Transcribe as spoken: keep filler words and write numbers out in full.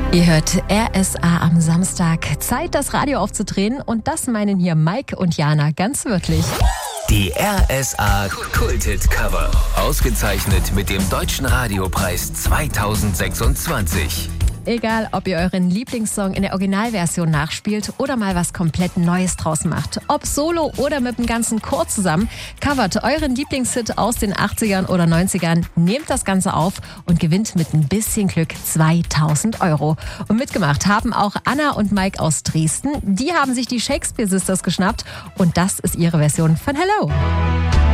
Ihr hört R S A am Samstag. Zeit, das Radio aufzudrehen. Und das meinen hier Mike und Jana ganz wörtlich. Die R S A Kulthit Cover. Ausgezeichnet mit dem Deutschen Radiopreis zweitausendsechsundzwanzig. Egal, ob ihr euren Lieblingssong in der Originalversion nachspielt oder mal was komplett Neues draus macht. Ob solo oder mit dem ganzen Chor zusammen, covert euren Lieblingshit aus den achtzigern oder neunzigern, nehmt das Ganze auf und gewinnt mit ein bisschen Glück zweitausend Euro. Und mitgemacht haben auch Anna und Mike aus Dresden. Die haben sich die Shakespeare Sisters geschnappt und das ist ihre Version von Hello.